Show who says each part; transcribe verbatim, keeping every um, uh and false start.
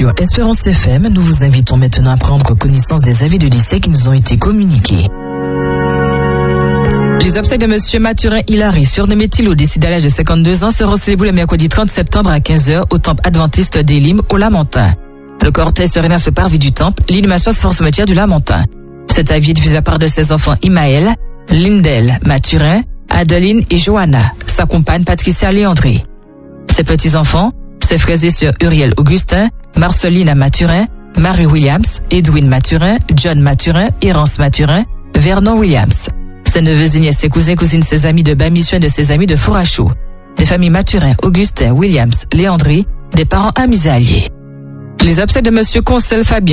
Speaker 1: sur Espérance F M. Nous vous invitons maintenant à prendre connaissance des avis de décès qui nous ont été communiqués. Les obsèques de Monsieur Mathurin Hilary, surnommé Thilo, décédé à l'âge de cinquante-deux ans, seront célébrés le mercredi trente septembre à quinze heures au temple adventiste d'Élim, au Lamentin. Le cortège se réunit sur le parvis du temple, l'inhumation se fera au cimetière du Lamentin. Cet avis est diffusé à part de ses enfants Imaël, Lindel, Mathurin, Adeline et Johanna, sa compagne Patricia Léandré. Ses petits-enfants, ses frères et sœurs Uriel Augustin, Marceline Mathurin, Marie Williams, Edwin Mathurin, John Mathurin, Erance Mathurin, Vernon Williams. Ses neveux et nièces, ses cousins, cousines, ses amis de Bas-Mission et de ses amis de Fourachou. Des familles Mathurin, Augustin, Williams, Léandré, des parents amis et alliés. Les obsèques de Monsieur Concel Fabien